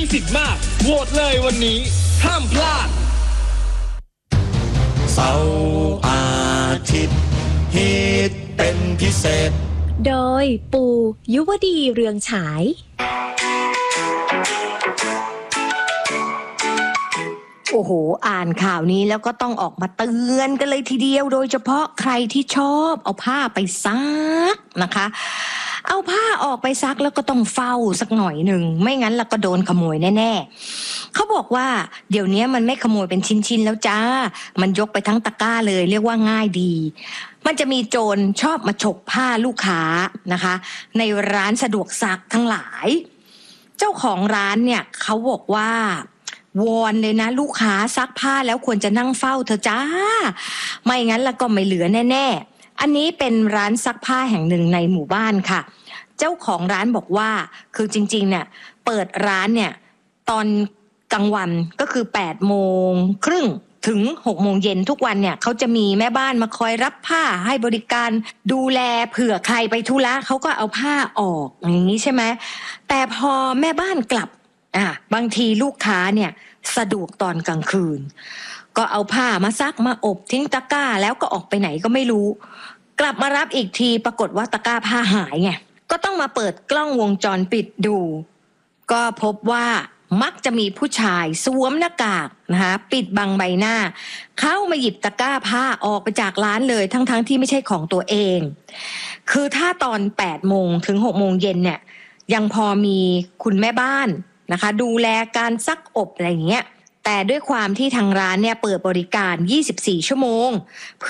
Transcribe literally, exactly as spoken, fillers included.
สิทธิ์มากโหวตเลยวันนี้ห้ามพลาดเสาร์อาทิตย์ฮิตเป็นพิเศษโดยปู่ยุวดีเรืองฉายโอ้โหอ่านข่าวนี้แล้วก็ต้องออกมาเตือนกันเลยทีเดียวโดยเฉพาะใครที่ชอบเอาผ้าไปซักนะคะเอาผ้าออกไปซักแล้วก็ต้องเฝ้าสักหน่อยหนึ่งไม่งั้นเราก็โดนขโมยแน่ๆเขาบอกว่าเดี๋ยวนี้มันไม่ขโมยเป็นชิ้นๆแล้วจ้ามันยกไปทั้งตะกร้าเลยเรียกว่าง่ายดีมันจะมีโจรชอบมาฉกผ้าลูกค้านะคะในร้านสะดวกซักทั้งหลายเจ้าของร้านเนี่ยเขาบอกว่าวอนเลยนะลูกค้าซักผ้าแล้วควรจะนั่งเฝ้าเธอจ้าไม่งั้นแล้วก็ไม่เหลือแน่ๆอันนี้เป็นร้านซักผ้าแห่งหนึ่งในหมู่บ้านค่ะเจ้าของร้านบอกว่าคือจริงๆเนี่ยเปิดร้านเนี่ยตอนกลางวันก็คือแปดโมงครึ่งถึงหกโมงเย็นทุกวันเนี่ยเขาจะมีแม่บ้านมาคอยรับผ้าให้บริการดูแลเผื่อใครไปธุระเขาก็เอาผ้าออกอย่างนี้ใช่ไหมแต่พอแม่บ้านกลับอ่ะบางทีลูกค้าเนี่ยสะดวกตอนกลางคืนก็เอาผ้ามาซักมาอบทิ้งตะกร้าแล้วก็ออกไปไหนก็ไม่รู้กลับมารับอีกทีปรากฏว่าตะกร้าผ้าหายไงก็ต้องมาเปิดกล้องวงจรปิดดูก็พบว่ามักจะมีผู้ชายสวมหน้ากากนะคะปิดบังใบหน้าเข้ามาหยิบตะกร้าผ้าออกไปจากร้านเลยทั้งๆ ท, ที่ไม่ใช่ของตัวเองคือถ้าตอนแปดโมงถึงหกโมงเย็นเนี่ยยังพอมีคุณแม่บ้านนะคะดูแลการซักอบอะไรอย่างเงี้ยแต่ด้วยความที่ทางร้านเนี่ยเปิดบริการยี่สิบสี่ชั่วโมง